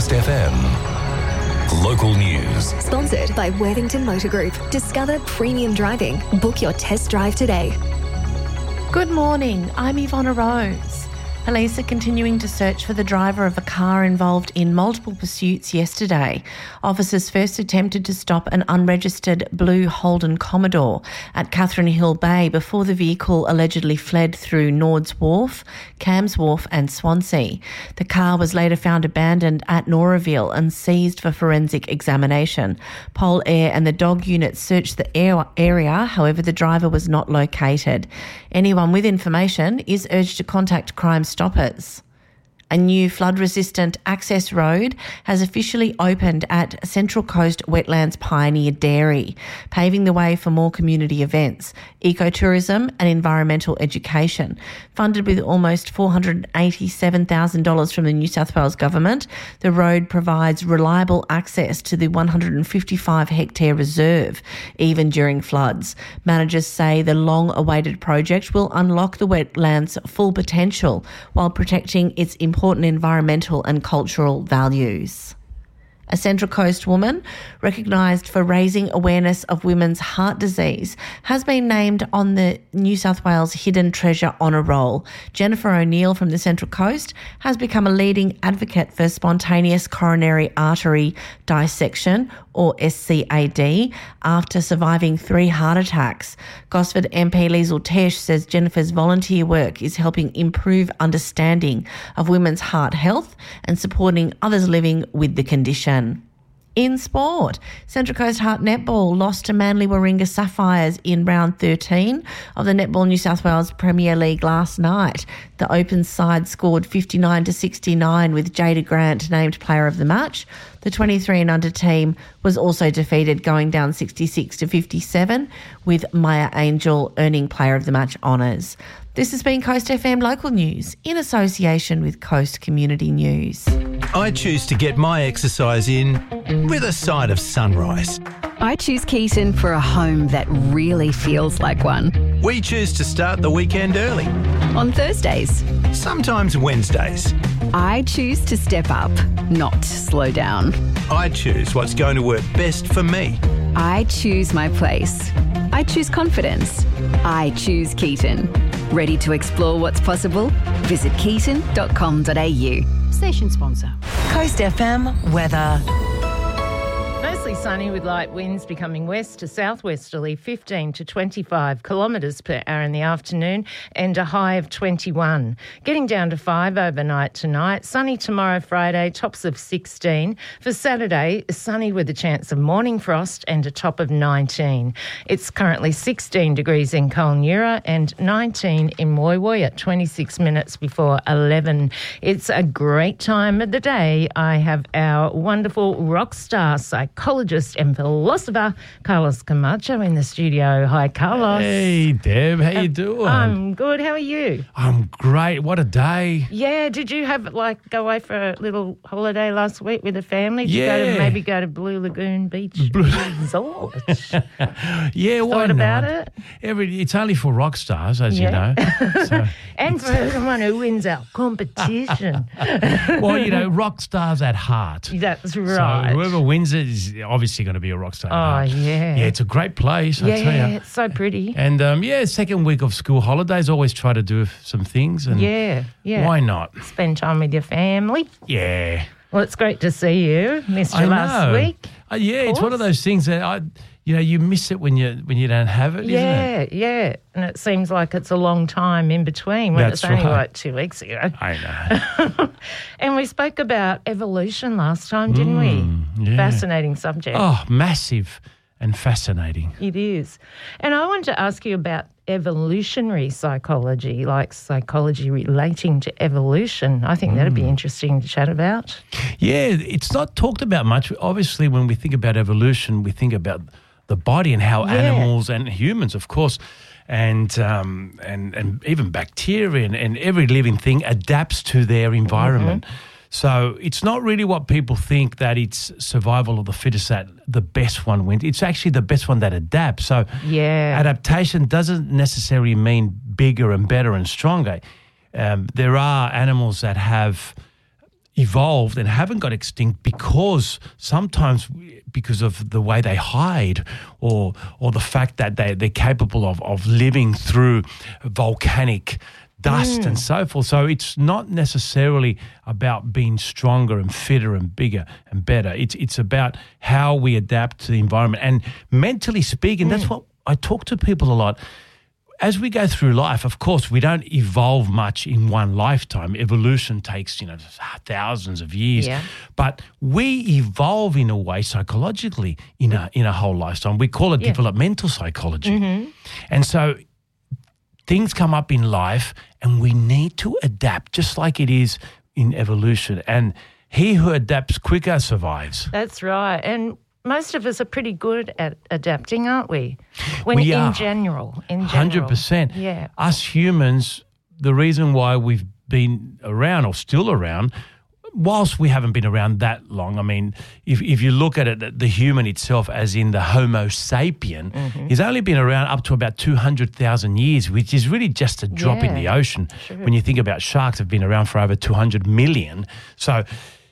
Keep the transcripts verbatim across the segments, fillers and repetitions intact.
Coast F M. Local news. Sponsored by Worthington Motor Group. Discover premium driving. Book your test drive today. Good morning, I'm Ivonna Rose. Police are continuing to search for the driver of a car involved in multiple pursuits yesterday. Officers first attempted to stop an unregistered blue Holden Commodore at Catherine Hill Bay before the vehicle allegedly fled through Nords Wharf, Cams Wharf and Swansea. The car was later found abandoned at Noraville and seized for forensic examination. Pol Air and the dog unit searched the area, however the driver was not located. Anyone with information is urged to contact Crime Stoppers. A new flood-resistant access road has officially opened at Central Coast Wetlands Pioneer Dairy, paving the way for more community events, ecotourism and environmental education. Funded with almost four hundred eighty-seven thousand dollars from the New South Wales Government, the road provides reliable access to the one hundred fifty-five hectare reserve, even during floods. Managers say the long-awaited project will unlock the wetlands' full potential while protecting its important environmental and cultural values. A Central Coast woman, recognised for raising awareness of women's heart disease, has been named on the New South Wales Hidden Treasure Honour Roll. Jennifer O'Neill from the Central Coast has become a leading advocate for spontaneous coronary artery dissection, or S C A D, after surviving three heart attacks. Gosford M P Liesl Tesh says Jennifer's volunteer work is helping improve understanding of women's heart health and supporting others living with the condition. In sport, Central Coast Heart Netball lost to Manly Warringah Sapphires in round thirteen of the Netball New South Wales Premier League last night. The Open side scored fifty-nine to sixty-nine with Jada Grant named player of the match. The twenty-three and under team was also defeated, going down sixty-six to fifty-seven, with Maya Angel earning player of the match honours. This has been Coast F M Local News in association with Coast Community News. I choose to get my exercise in with a side of sunrise. I choose Keaton for a home that really feels like one. We choose to start the weekend early. On Thursdays. Sometimes Wednesdays. I choose to step up, not slow down. I choose what's going to work best for me. I choose my place. I choose confidence. I choose Keaton. Ready to explore what's possible? Visit keaton dot com dot a u. Station sponsor. Coast F M weather. Mostly sunny with light winds becoming west to southwesterly, fifteen to twenty-five kilometres per hour in the afternoon, and a high of twenty-one. Getting down to five overnight tonight. Sunny tomorrow, Friday, tops of sixteen. For Saturday, sunny with a chance of morning frost and a top of nineteen. It's currently sixteen degrees in Kulnura and nineteen in Woy Woy at twenty-six minutes before eleven. It's a great time of the day. I have our wonderful rock star psychologist and philosopher, Carlos Camacho, in the studio. Hi, Carlos. Hey, Deb. How you doing? I'm good. How are you? I'm great. What a day. Yeah. Did you have, like, go away for a little holiday last week with the family? Did yeah. you go to maybe go to Blue Lagoon Beach Blue... Resort? yeah, why Thought not? about it? Every, it's only for rock stars, as yeah. you know. So and for someone who wins our competition. Well, you know, rock stars at heart. That's right. So whoever wins it is obviously going to be a rock star. Oh, yeah. Yeah, it's a great place, I yeah, tell you. it's so pretty. And, um, yeah, second week of school holidays, always try to do some things. And yeah, yeah. Why not? Spend time with your family. Yeah. Well, it's great to see you. Missed you I last know. week. Uh, yeah, it's one of those things that, I, you know, you miss it when you when you don't have it, yeah, isn't it? Yeah, and it seems like it's a long time in between when That's it's only right. like two weeks ago. I know. And we spoke about evolution last time, didn't Mm, we? yeah. Fascinating subject. Oh, massive and fascinating. It is. And I wanted to ask you about evolutionary psychology, like psychology relating to evolution. I think mm. that'd be interesting to chat about. Yeah, it's not talked about much. Obviously, when we think about evolution, we think about the body and how yeah. animals and humans, of course, and um, and and even bacteria and, and every living thing adapts to their environment. Mm-hmm. So it's not really what people think, that it's survival of the fittest, that the best one wins. It's actually the best one that adapts. So yeah. adaptation doesn't necessarily mean bigger and better and stronger. Um, there are animals that have evolved and haven't got extinct because sometimes because of the way they hide or or the fact that they, they're capable of, of living through volcanic dust mm. and so forth. So it's not necessarily about being stronger and fitter and bigger and better. It's it's about how we adapt to the environment. And mentally speaking, mm. that's what I talk to people a lot. As we go through life, of course, we don't evolve much in one lifetime. Evolution takes, you know, thousands of years. Yeah. But we evolve in a way psychologically in a in a whole lifetime. We call it yeah. developmental psychology. Mm-hmm. And so things come up in life and we need to adapt just like it is in evolution. And he who adapts quicker survives. That's right. And most of us are pretty good at adapting, aren't we? When we in are. general, in general. one hundred percent. Yeah. Us humans, the reason why we've been around or still around, whilst we haven't been around that long, I mean, if, if you look at it, the human itself, as in the Homo sapien, mm-hmm. has only been around up to about two hundred thousand years, which is really just a drop yeah, in the ocean. true. When you think about sharks, have been around for over two hundred million. So,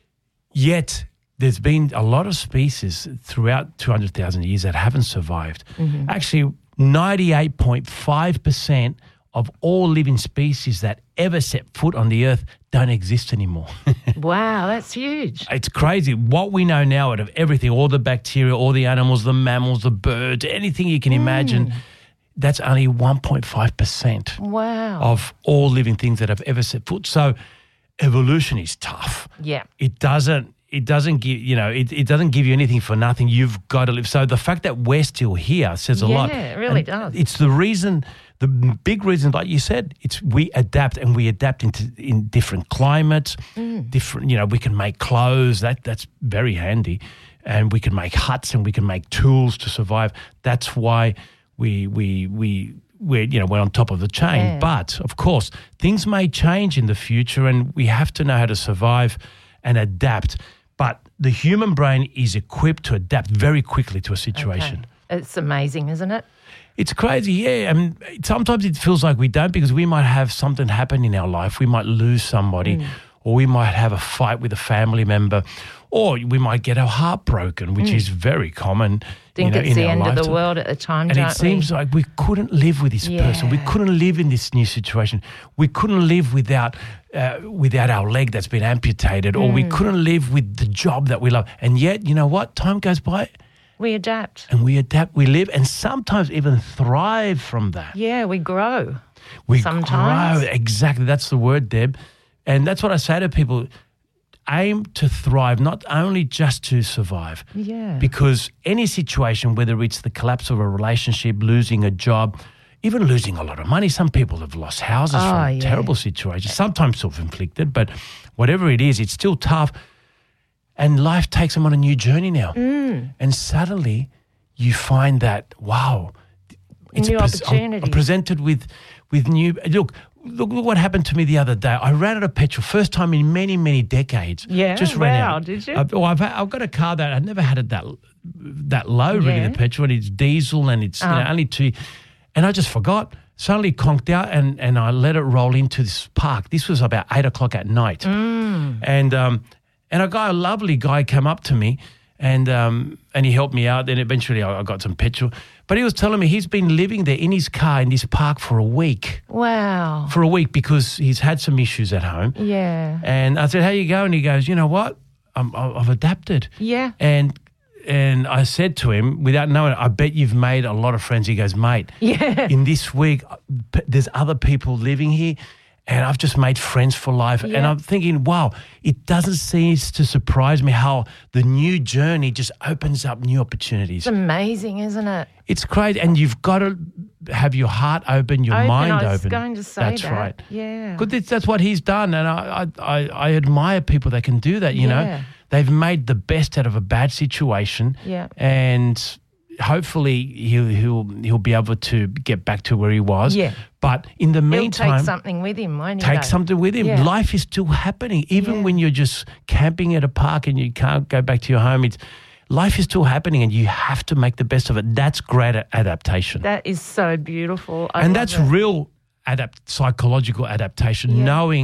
yet there's been a lot of species throughout two hundred thousand years that haven't survived. Mm-hmm. Actually, ninety-eight point five percent of all living species that ever set foot on the earth don't exist anymore. Wow, that's huge. It's crazy. What we know now out of everything, all the bacteria, all the animals, the mammals, the birds, anything you can mm. imagine, that's only one point five percent wow. of all living things that have ever set foot. So evolution is tough. Yeah. It doesn't It doesn't give, you know, it, it doesn't give you anything for nothing. You've got to live. So the fact that we're still here says a yeah, lot. Yeah, it really and does. It's the reason, the big reason, like you said, it's we adapt and we adapt into in different climates, mm. different, you know, we can make clothes. That That's very handy. And we can make huts and we can make tools to survive. That's why we, we, we, we're, you know, we're on top of the chain. Yeah. But, of course, things may change in the future and we have to know how to survive and adapt. But the human brain is equipped to adapt very quickly to a situation. Okay. It's amazing, isn't it? It's crazy, yeah. I mean, sometimes it feels like we don't because we might have something happen in our life. We might lose somebody mm. or we might have a fight with a family member or we might get our heart broken, which mm. is very common. Think you know, it's in the our end lifetime. of the world at the time, and don't it seems we? like we couldn't live with this yeah. person. We couldn't live in this new situation. We couldn't live without uh, without our leg that's been amputated, or mm. we couldn't live with the job that we love. And yet, you know what? Time goes by. We adapt. And we adapt, we live, and sometimes even thrive from that. Yeah, we grow. We sometimes. grow. Exactly. That's the word, Deb. And that's what I say to people. Aim to thrive, not only just to survive. Yeah. Because any situation, whether it's the collapse of a relationship, losing a job, even losing a lot of money, some people have lost houses oh, from yeah. terrible situations, sometimes self-inflicted, but whatever it is, it's still tough. And life takes them on a new journey now. Mm. And suddenly you find that, wow, it's new a pres- opportunities. I'm presented with, with new, look, Look, look what happened to me the other day. I ran out of petrol, first time in many, many decades. Yeah, just ran wow, out. did you? I've, well, I've, I've got a car that I've never had it that that low, really, Yeah. the petrol, and it's diesel and it's you know, Ah. only two. And I just forgot. Suddenly conked out and, and I let it roll into this park. This was about eight o'clock at night. Mm. And um, and a guy, a lovely guy came up to me and um, and he helped me out. Then eventually I, I got some petrol. But he was telling me he's been living there in his car in this park for a week. Wow. For a week because he's had some issues at home. Yeah. And I said, how you going? He goes, you know what? I'm, I've adapted. Yeah. And and I said to him, without knowing it, I bet you've made a lot of friends. He goes, mate, Yeah. in this week, p- there's other people living here and I've just made friends for life. Yeah. And I'm thinking, wow, it doesn't cease to surprise me how the new journey just opens up new opportunities. It's amazing, isn't it? It's crazy. And you've got to have your heart open, your Open, mind I was open. going to say That's that. right. Yeah. Good, that's, that's what he's done. And I, I, I, I admire people that can do that, you Yeah. know. They've made the best out of a bad situation. Yeah. And hopefully he'll, he'll, he'll be able to get back to where he was. Yeah. But in the He'll meantime, take something with him, won't he? take though? something with him. Yeah. Life is still happening. Even Yeah. when you're just camping at a park and you can't go back to your home, it's life is still happening and you have to make the best of it. That's great a- adaptation. That is so beautiful. I and love that's it. real adapt- psychological adaptation, Yeah. knowing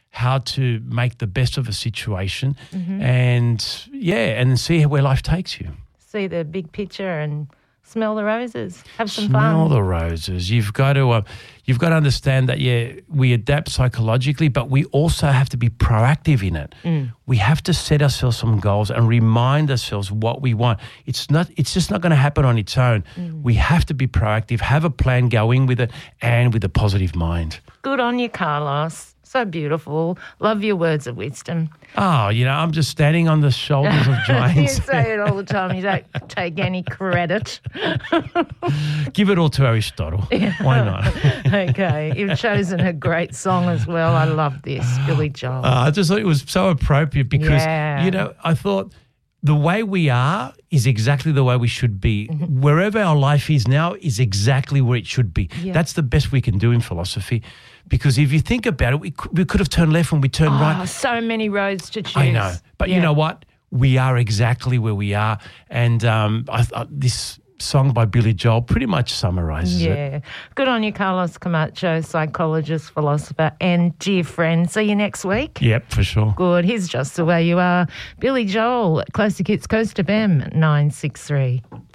how to make the best of a situation, mm-hmm. and yeah, and see where life takes you. See the big picture and smell the roses. Have some smell fun. Smell the roses. You've got to, uh, you've got to understand that yeah, we adapt psychologically, but we also have to be proactive in it. Mm. We have to set ourselves some goals and remind ourselves what we want. It's not. It's just not going to happen on its own. Mm. We have to be proactive, have a plan, go in with it, and with a positive mind. Good on you, Carlos. So beautiful. Love your words of wisdom. Oh, you know, I'm just standing on the shoulders of giants. You say it all the time. You don't take any credit. Give it all to Aristotle. Yeah. Why not? Okay. You've chosen a great song as well. I love this, Billy Joel. Uh, I just thought it was so appropriate because, yeah. you know, I thought the way we are is exactly the way we should be. Mm-hmm. Wherever our life is now is exactly where it should be. Yeah. That's the best we can do in philosophy. Because if you think about it, we could, we could have turned left when we turned oh, right. So many roads to choose. I know. But yeah. you know what? We are exactly where we are. And um, I, I, this song by Billy Joel pretty much summarises yeah. it. Yeah. Good on you, Carlos Camacho, psychologist, philosopher, and dear friend. See you next week. Yep, for sure. Good. Here's Just the Way You Are. Billy Joel, Classic Hits Coast F M nine six three.